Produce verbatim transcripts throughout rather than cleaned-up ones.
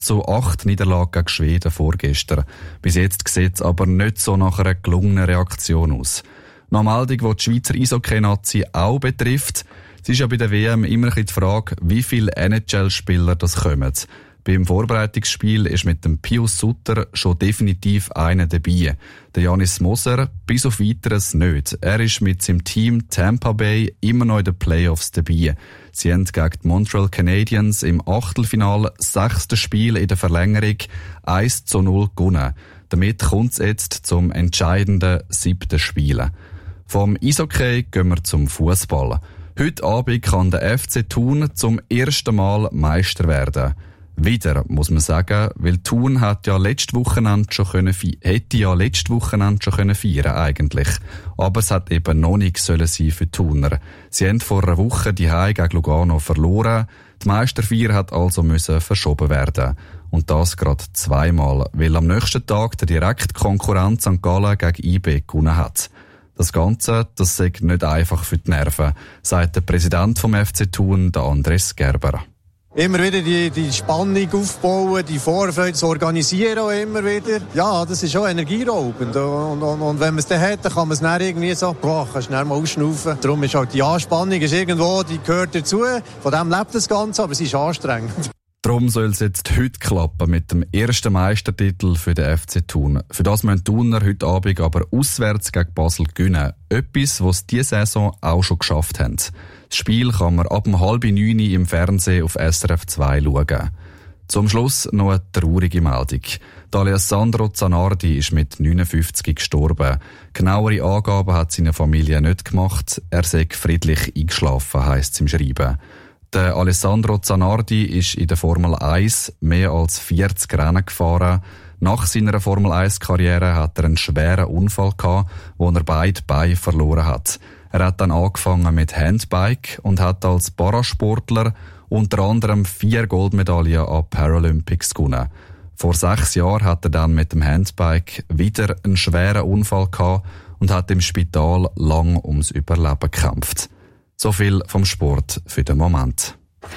zu acht Niederlagen gegen Schweden vorgestern. Bis jetzt sieht es aber nicht so nach einer gelungenen Reaktion aus. Noch eine Meldung, die die Schweizer Eishockey-Nazi auch betrifft. Es ist ja bei der W M immer die Frage, wie viele N H L-Spieler das kommen. Beim Vorbereitungsspiel ist mit dem Pius Sutter schon definitiv einer dabei. Der Janis Moser bis auf Weiteres nicht. Er ist mit seinem Team Tampa Bay immer noch in den Playoffs dabei. Sie haben gegen die Montreal Canadiens im Achtelfinale sechstes Spiel in der Verlängerung eins zu null gewonnen. Damit kommt es jetzt zum entscheidenden siebten Spiel. Vom Eishockey gehen wir zum Fußball. Heute Abend kann der F C Thun zum ersten Mal Meister werden. Wieder, muss man sagen, weil Thun hat ja letztes Wochenende schon können, hätte ja letztes Wochenende schon können feiern eigentlich. Aber es hat eben noch nicht sollen sein für die Thuner. Sie haben vor einer Woche die Heim gegen Lugano verloren. Die Meisterfeier hat also müssen verschoben werden. Und das gerade zweimal, weil am nächsten Tag der direkte Konkurrent Sankt Gallen gegen I B gewonnen hat. Das Ganze, das sei nicht einfach für die Nerven, sagt der Präsident vom F C Thun, der Andres Gerber. Immer wieder die, die Spannung aufbauen, die Vorfreude zu organisieren auch immer wieder. Ja, das ist schon energieraubend. Und, und, und wenn man es dann hat, dann kann man es dann irgendwie so, boah, kannst du dann mal ausschnaufen. Darum ist halt die Anspannung ist irgendwo, die gehört dazu. Von dem lebt das Ganze, aber es ist anstrengend. Darum soll es jetzt heute klappen mit dem ersten Meistertitel für den F C Thun. Für das müssen die Thuner heute Abend aber auswärts gegen Basel gewinnen. Etwas, was sie diese Saison auch schon geschafft haben. Das Spiel kann man ab um halb neun im Fernsehen auf S R F zwei schauen. Zum Schluss noch eine traurige Meldung. Alessandro Zanardi ist mit neunundfünfzig gestorben. Genauere Angaben hat seine Familie nicht gemacht. Er sei friedlich eingeschlafen, heisst es im Schreiben. Der Alessandro Zanardi ist in der Formel eins mehr als vierzig Rennen gefahren. Nach seiner Formel eins Karriere hat er einen schweren Unfall gehabt, wo er beide Beine verloren hat. Er hat dann angefangen mit Handbike und hat als Parasportler unter anderem vier Goldmedaillen an Paralympics gewonnen. Vor sechs Jahren hat er dann mit dem Handbike wieder einen schweren Unfall gehabt und hat im Spital lang ums Überleben gekämpft. So viel vom Sport für den Moment.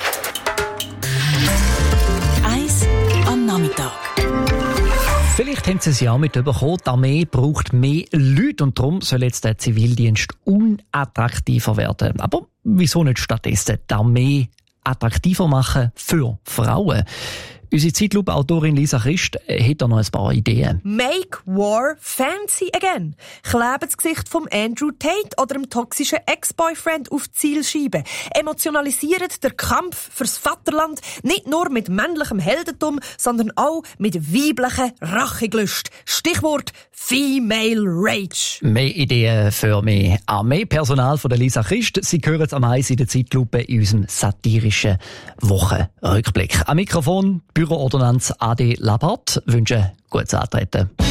Eis am Nachmittag. Vielleicht haben Sie es ja mitbekommen, die Armee braucht mehr Leute und darum soll jetzt der Zivildienst unattraktiver werden. Aber wieso nicht stattdessen die Armee attraktiver machen für Frauen? Unsere Zeitlupe-Autorin Lisa Christ hat da noch ein paar Ideen. Make War Fancy Again. Kleben das Gesicht von Andrew Tate oder dem toxischen Ex-Boyfriend auf die Zielscheibe. Emotionalisiert der Kampf fürs Vaterland nicht nur mit männlichem Heldentum, sondern auch mit weiblichen Rachegelüst. Stichwort Female Rage. Mehr Ideen für mehr Armeepersonal von der Lisa Christ. Sie hören es am Eis in der Zeitlupe in unserem satirischen Wochenrückblick. Am Mikrofon Büroordonnanz A D Lappert wünsche gutes Antreten.